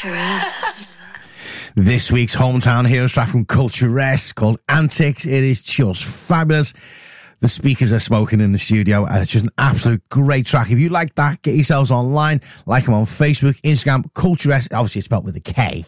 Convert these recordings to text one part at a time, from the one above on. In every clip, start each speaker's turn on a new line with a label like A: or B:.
A: Culture-esque.
B: This week's Hometown Heroes track from Culture-esque called Antics. It is just fabulous. The speakers are smoking in the studio. It's just an absolute great track. If you like that, get yourselves online. Like them on Facebook, Instagram, Culture-esque. Obviously, it's spelled with a K.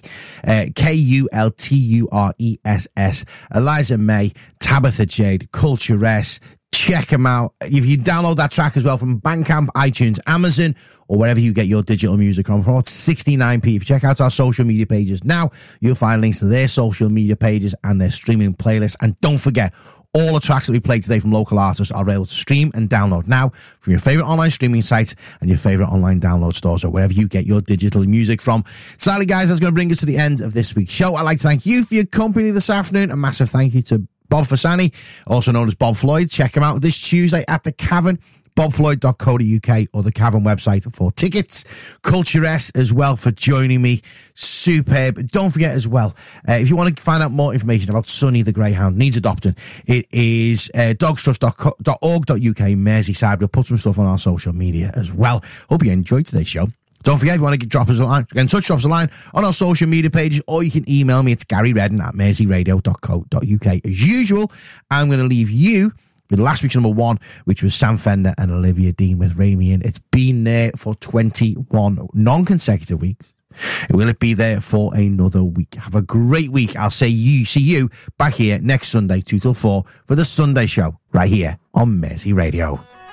B: Kulturess. Eliza May, Tabitha Jade, Culture-esque. Check them out. If you download that track as well from Bandcamp, iTunes, Amazon, or wherever you get your digital music from about 69p. If you check out our social media pages now, you'll find links to their social media pages and their streaming playlists. And don't forget, all the tracks that we played today from local artists are able to stream and download now from your favourite online streaming sites and your favourite online download stores or wherever you get your digital music from. Sadly, guys, that's going to bring us to the end of this week's show. I'd like to thank you for your company this afternoon. A massive thank you to Bob Fasani, also known as Bob Floyd. Check him out this Tuesday at the Cavern, bobfloyd.co.uk or the Cavern website for tickets. Culture-esque as well for joining me. Superb. Don't forget as well, if you want to find out more information about Sonny the Greyhound needs adopting, it is dogstrust.org.uk, Merseyside. We'll put some stuff on our social media as well. Hope you enjoyed today's show. Don't forget, if you want to drop us a line, get in touch, drop us a line on our social media pages, or you can email me. It's garyredden@merseyradio.co.uk. As usual, I'm going to leave you with last week's number one, which was Sam Fender and Olivia Dean with Rami. It's been there for 21 non-consecutive weeks. Will it be there for another week? Have a great week. I'll see you back here next Sunday, 2 till 4, for the Sunday show, right here on Mersey Radio.